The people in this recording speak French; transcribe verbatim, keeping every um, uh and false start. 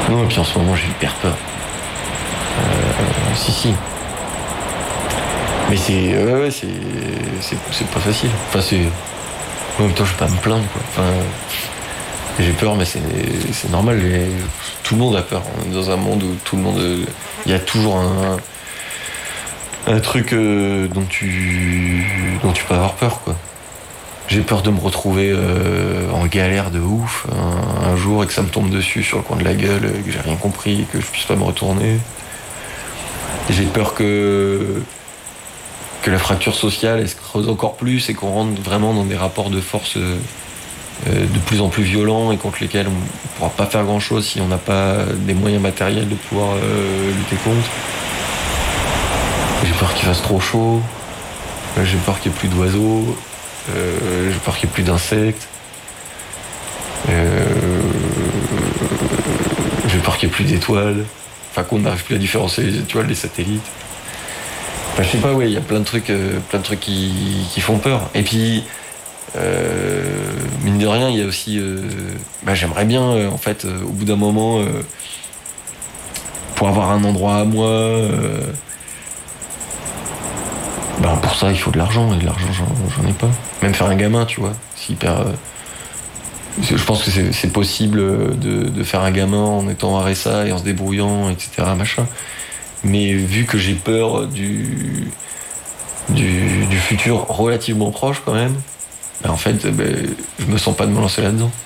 Non, et puis en ce moment, j'ai hyper peur. Euh, si, si. Mais c'est. Ouais, ouais, c'est. C'est, c'est pas facile. Enfin, c'est. En même temps, je vais pas me plaindre, quoi. Enfin. J'ai peur, mais c'est, c'est normal. Les- tout le monde a peur. On est dans un monde où tout le monde. Il y a toujours un. Un truc euh, dont tu. dont tu peux avoir peur, quoi. J'ai peur de me retrouver euh, en galère de ouf un, un jour et que ça me tombe dessus sur le coin de la gueule, et que j'ai rien compris, que je puisse pas me retourner. J'ai peur que, que la fracture sociale elle se creuse encore plus et qu'on rentre vraiment dans des rapports de force euh, de plus en plus violents et contre lesquels on ne pourra pas faire grand chose si on n'a pas des moyens matériels de pouvoir euh, lutter contre. J'ai peur qu'il fasse trop chaud, j'ai peur qu'il n'y ait plus d'oiseaux, euh, j'ai peur qu'il n'y ait plus d'insectes. Euh, j'ai peur qu'il n'y ait plus d'étoiles. Enfin, qu'on n'arrive plus à différencier les étoiles des satellites. Enfin, je sais pas, oui, il y a plein de trucs, euh, plein de trucs qui, qui font peur. Et puis, euh, mine de rien, il y a aussi. Euh, bah, j'aimerais bien, euh, en fait, euh, au bout d'un moment, euh, pour avoir un endroit à moi. Euh, bah, pour ça, il faut de l'argent. Et de l'argent, j'en, j'en ai pas. Même faire un gamin, tu vois. C'est hyper. Euh, je pense que c'est, c'est possible de, de faire un gamin en étant R S A et en se débrouillant, et cetera. Machin. Mais vu que j'ai peur du, du, du futur relativement proche quand même, ben en fait, ben, je me sens pas de me lancer là-dedans.